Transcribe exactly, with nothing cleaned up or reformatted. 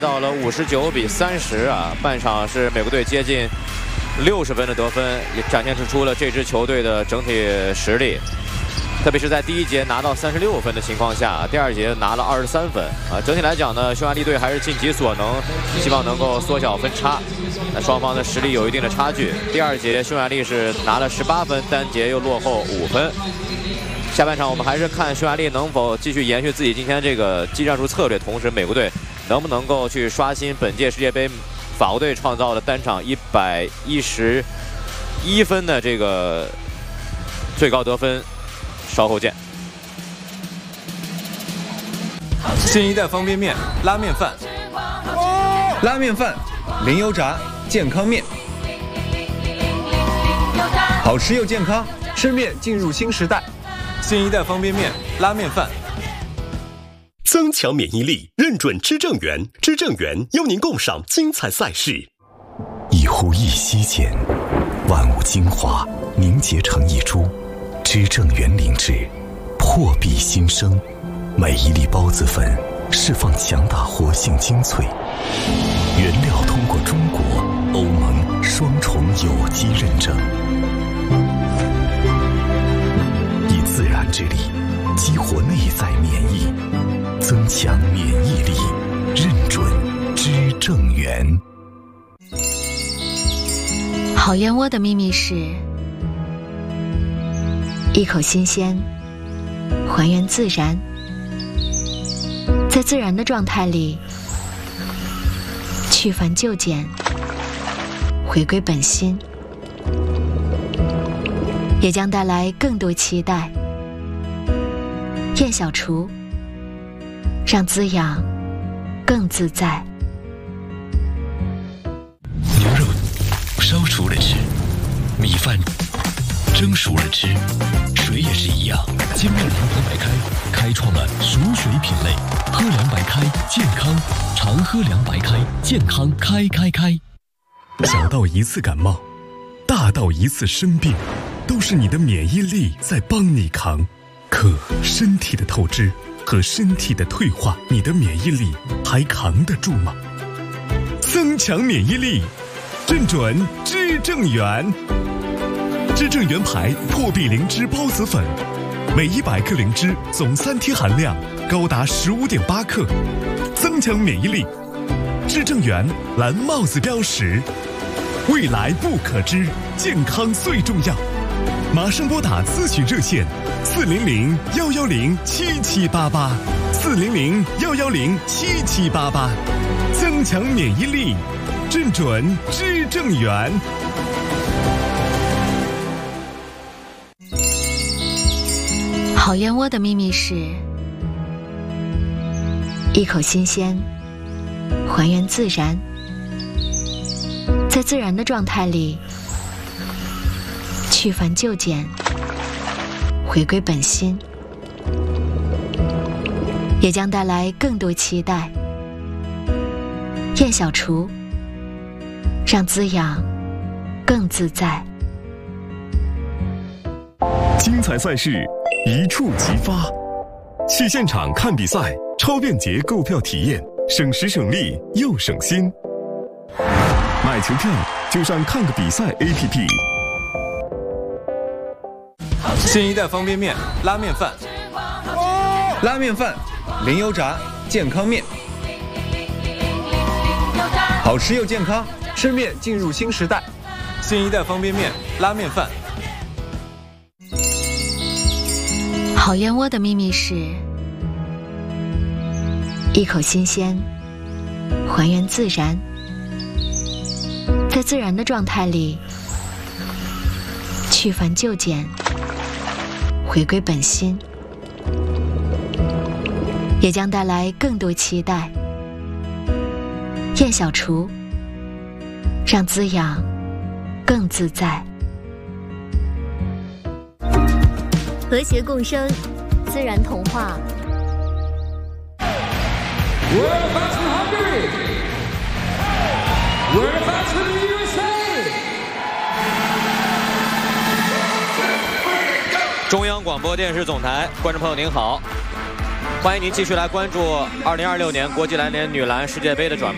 到了五十九比三十啊，半场是美国队接近六十分的得分，也展现出了这支球队的整体实力。特别是在第一节拿到三十六分的情况下，第二节拿了二十三分啊。整体来讲呢，匈牙利队还是尽其所能，希望能够缩小分差。那双方的实力有一定的差距。第二节匈牙利是拿了十八分，单节又落后五分。下半场我们还是看匈牙利能否继续延续自己今天这个技战术策略，同时美国队能不能够去刷新本届世界杯法国队创造的单场一百一十一分的这个最高得分。稍后见。 新一代方便面、拉面饭， 拉面饭，零油炸，健康面，好吃又健康，吃面进入新时代。 新一代方便面、拉面饭。 增强免疫力，认准知正源，知正源邀您共赏精彩赛事。 一呼一吸间，万物精华凝结成一株。知正源灵芝，破壁新生，每一粒孢子粉释放强大活性精粹，原料通过中国、欧盟双重有机认证，以自然之力激活内在免疫，增强免疫力，认准知正源。 好燕窝的秘密是一口新鲜，还原自然，在自然的状态里去繁就简，回归本心，也将带来更多期待。燕小厨，让滋养更自在。 牛肉烧熟了吃，米饭蒸熟了吃，水也是一样。金麦郎牌白开开创了熟水品类，喝凉白开健康，常喝凉白开健康开开开。 小到一次感冒，大到一次生病，都是你的免疫力在帮你扛。可身体的透支和身体的退化，你的免疫力还扛得住吗？增强免疫力，认准知正源。知正源牌破壁灵芝孢子粉，每一百克灵芝总三天含量高达十五点八克，增强免疫力。知正源蓝帽子标识，未来不可知，健康最重要。马上拨打咨询热线四零零幺幺零七七八八，四零零幺幺零七七八八，增强免疫力，认准知正源。 好燕窝的秘密是一口新鲜，还原自然，在自然的状态里去繁就简，回归本心，也将带来更多期待。燕小厨，让滋养更自在。 精彩赛事一触即发，去现场看比赛，超便捷购票体验，省时省力又省心。买球票就上看个比赛 A P P。 新一代方便面、拉面饭， 拉面饭，零油炸，健康面，好吃又健康，吃面进入新时代。 新一代方便面、拉面饭。 好燕窝的秘密是一口新鲜，还原自然，在自然的状态里去繁就简，回归本心，也将带来更多期待。燕小厨，让滋养更自在。 和谐共生，自然童话。 We're back to Hungary. We're back to the U S A. 中央广播电视总台，观众朋友您好，欢迎您继续来关注二零二六年国际篮联女篮世界杯的转播。